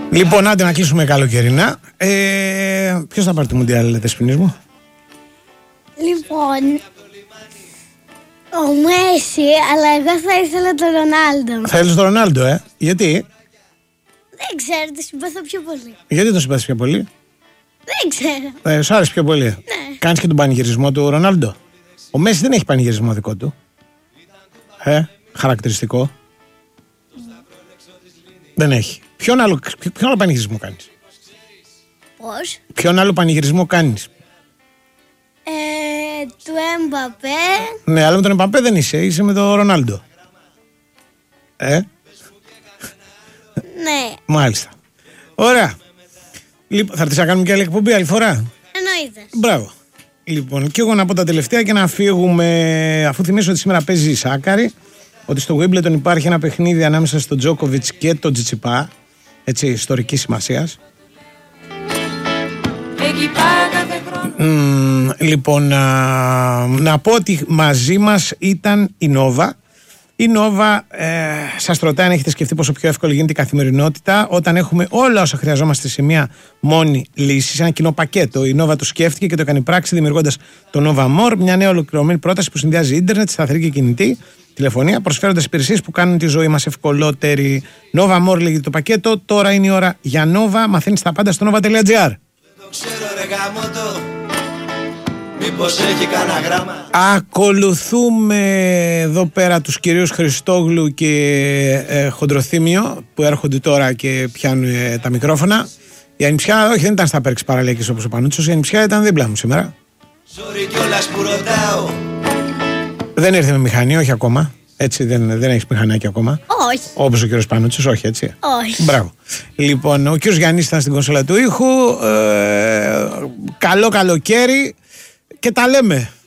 Λοιπόν, άντε να κλείσουμε καλοκαιρινά. Ποιος θα πάρει το Μουντιάλ, Δεσποινής μου? Λοιπόν, ο Μέση, αλλά εγώ θα ήθελα τον Ρονάλντο. Θα ήθελες τον Ρονάλντο, γιατί? Δεν ξέρω, τον συμπαθώ πιο πολύ. Γιατί τον συμπαθείς πιο πολύ? Δεν ξέρω. Σου άρεσε πιο πολύ? Ναι. Κάνεις και τον πανηγυρισμό του Ρονάλντο? Ο Μέση δεν έχει πανηγυρισμό δικό του. Χαρακτηριστικό. Δεν έχει. Ποιον άλλο πανηγυρισμό κάνεις? Πώς? Ποιον άλλο πανηγυρισμό κάνεις? Του Εμπαπέ. Ναι, αλλά με τον Εμπαπέ δεν είσαι με τον Ρονάλντο. Ναι. Μάλιστα. Ωραία. Λοιπόν, θα έρθεις να κάνουμε και άλλη εκπομπή άλλη φορά? Εννοείται. Μπράβο. Λοιπόν, και εγώ να πω τα τελευταία και να φύγουμε, αφού θυμίσω ότι σήμερα παίζει η Σάκαρη, ότι στο Wimbledon υπάρχει ένα παιχνίδι ανάμεσα στον Τζόκοβιτς και τον Τσιτσιπά, έτσι, ιστορικής σημασίας. Λοιπόν, να πω ότι μαζί μας ήταν η Νόβα. Η Νόβα σας ρωτάει αν έχετε σκεφτεί πόσο πιο εύκολη γίνεται η καθημερινότητα όταν έχουμε όλα όσα χρειαζόμαστε σε μια μόνη λύση, σε ένα κοινό πακέτο. Η Νόβα το σκέφτηκε και το έκανε πράξη δημιουργώντας το Nova More, μια νέα ολοκληρωμένη πρόταση που συνδυάζει ίντερνετ, σταθερή και κινητή τηλεφωνία, προσφέροντας υπηρεσίες που κάνουν τη ζωή μας ευκολότερη. Nova More λέγεται το πακέτο. Τώρα είναι η ώρα για Nova. Μαθαίνεις τα πάντα στο nova.gr. Ακολουθούμε εδώ πέρα τους κυρίους Χριστόγλου και Χοντροθύμιο που έρχονται τώρα και πιάνουν τα μικρόφωνα. Η Ανιψιά, όχι, δεν ήταν στα Πέρξ Παραλέκης όπως ο Πανούτσος. Η Ανιψιά ήταν δίπλα μου σήμερα. Δεν ήρθε με μηχανή, όχι ακόμα. Έτσι, δεν έχεις μηχανάκι ακόμα? Όχι. Όπως ο κύριος Πανούτσος, όχι έτσι? Όχι. Μπράβο. Λοιπόν, ο κύριος Γιάννης ήταν στην κονσόλα του ήχου. Καλό καλοκαίρι και τα λέμε.